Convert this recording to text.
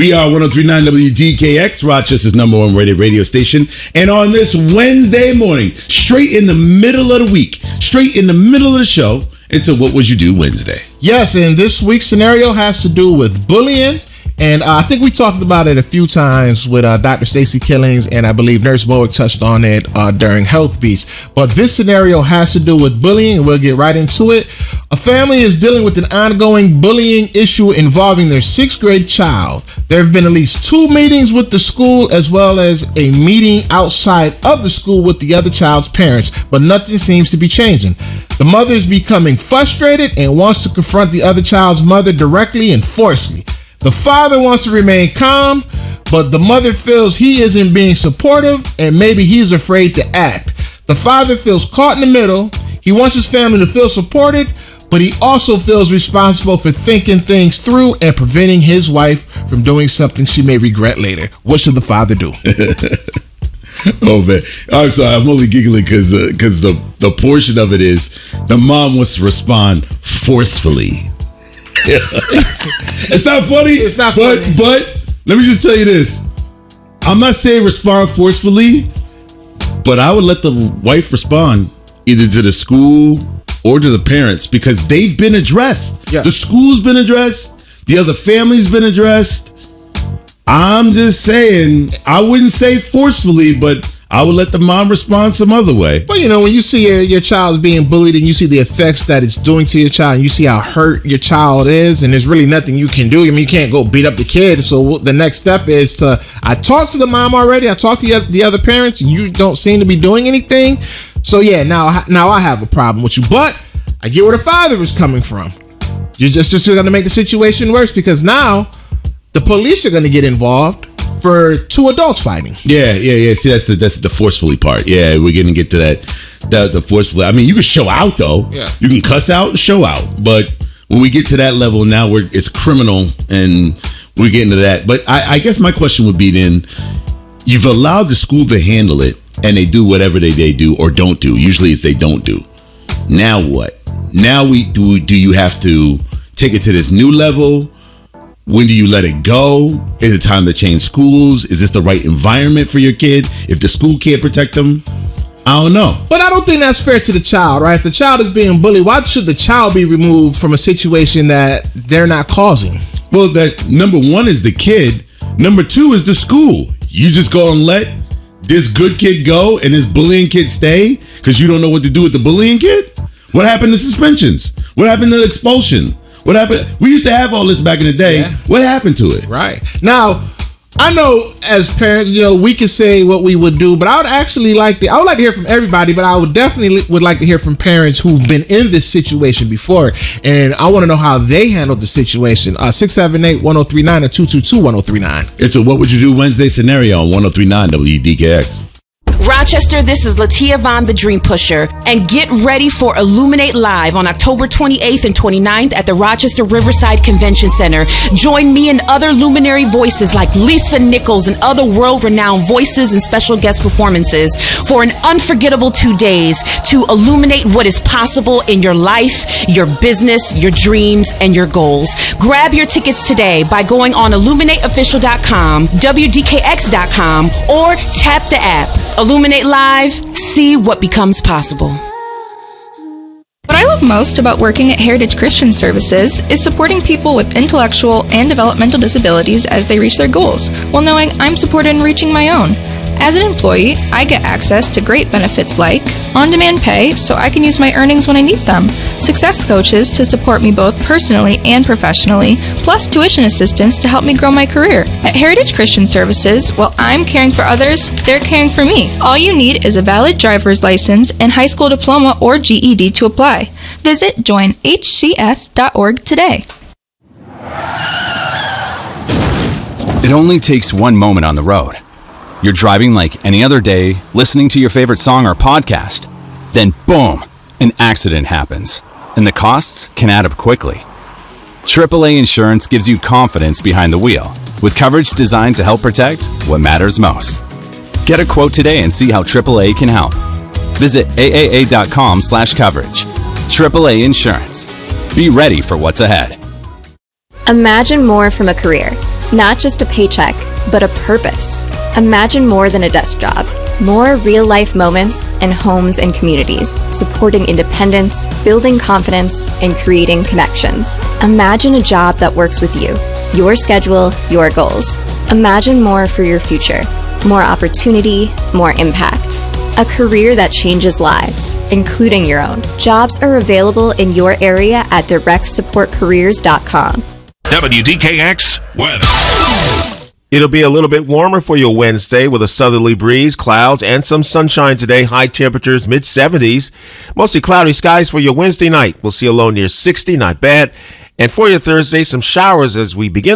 We are 103.9 WDKX, Rochester's #1 rated radio station. And on this Wednesday morning, straight in the middle of the week, straight in the middle of the show, it's a What Would You Do Wednesday. Yes, and this week's scenario has to do with bullying. And I think we talked about it a few times with Dr. Stacy Killings, and I believe Nurse Bowick touched on it during Health Beats. But this scenario has to do with bullying, and we'll get right into it. A family is dealing with an ongoing bullying issue involving their 6th grade child. There have been at least 2 meetings with the school, as well as a meeting outside of the school with the other child's parents, but nothing seems to be changing. The mother is becoming frustrated and wants to confront the other child's mother directly and forcefully. The father wants to remain calm, but the mother feels he isn't being supportive and maybe he's afraid to act. The father feels caught in the middle. He wants his family to feel supported, but he also feels responsible for thinking things through and preventing his wife from doing something she may regret later. What should the father do? Oh, man. I'm sorry. I'm only giggling because the portion of it is the mom wants to respond forcefully. It's not funny. It's not funny. But let me just tell you this. I'm not saying respond forcefully, but I would let the wife respond either to the school or to the parents because they've been addressed. Yeah. The school's been addressed. The other family's been addressed. I'm just saying, I wouldn't say forcefully, but I would let the mom respond some other way. Well, you know, when you see your child's being bullied and you see the effects that it's doing to your child and you see how hurt your child is and there's really nothing you can do. I mean, you can't go beat up the kid. So the next step is I talked to the mom already. I talked to the other parents and you don't seem to be doing anything. So yeah, now I have a problem with you. But I get where the father is coming from. You're just going to make the situation worse because now the police are going to get involved for 2 adults fighting. Yeah. See, that's the forcefully part. Yeah, we're going to get to that. The forcefully. I mean, you can show out though. Yeah. You can cuss out and show out. But when we get to that level, now it's criminal, and we're getting to that. But I guess my question would be then: you've allowed the school to handle it, and they do whatever they do or don't do. Usually, it's they don't do. Now what? Now do you have to take it to this new level? When do you let it go? Is it time to change schools? Is this the right environment for your kid? If the school can't protect them, I don't know. But I don't think that's fair to the child, right? If the child is being bullied, why should the child be removed from a situation that they're not causing? Well, that number 1 is the kid. Number 2 is the school. You just go and let this good kid go and this bullying kid stay because you don't know what to do with the bullying kid? What happened to suspensions? What happened to expulsion? What happened? We used to have all this back in the day. Yeah. What happened to it? Right. Now, I know as parents, you know, we could say what we would do, but I would actually I would like to hear from everybody, but I would definitely like to hear from parents who've been in this situation before. And I want to know how they handled the situation. 678-1039 or 222-1039. It's a What Would You Do Wednesday scenario on 103.9 WDKX. Rochester, this is Latia Vaughn, the Dream Pusher, and get ready for Illuminate Live on October 28th and 29th at the Rochester Riverside Convention Center. Join me and other luminary voices like Lisa Nichols and other world-renowned voices and special guest performances for an unforgettable 2 days to illuminate what is possible in your life, your business, your dreams, and your goals. Grab your tickets today by going on illuminateofficial.com, WDKX.com, or tap the app. Illuminate Live, see what becomes possible. What I love most about working at Heritage Christian Services is supporting people with intellectual and developmental disabilities as they reach their goals, while knowing I'm supported in reaching my own. As an employee, I get access to great benefits like on-demand pay so I can use my earnings when I need them, success coaches to support me both personally and professionally, plus tuition assistance to help me grow my career. At Heritage Christian Services, while I'm caring for others, they're caring for me. All you need is a valid driver's license and high school diploma or GED to apply. Visit joinhcs.org today. It only takes one moment on the road. You're driving like any other day, listening to your favorite song or podcast. Then boom, an accident happens, and the costs can add up quickly. AAA Insurance gives you confidence behind the wheel, with coverage designed to help protect what matters most. Get a quote today and see how AAA can help. Visit AAA.com/coverage. AAA Insurance. Be ready for what's ahead. Imagine more from a career. Not just a paycheck, but a purpose. Imagine more than a desk job. More real-life moments in homes and communities, supporting independence, building confidence, and creating connections. Imagine a job that works with you, your schedule, your goals. Imagine more for your future. More opportunity, more impact. A career that changes lives, including your own. Jobs are available in your area at directsupportcareers.com. WDKX weather. It'll be a little bit warmer for your Wednesday with a southerly breeze, clouds, and some sunshine today. High temperatures, mid-70s. Mostly cloudy skies for your Wednesday night. We'll see a low near 60, not bad. And for your Thursday, some showers as we begin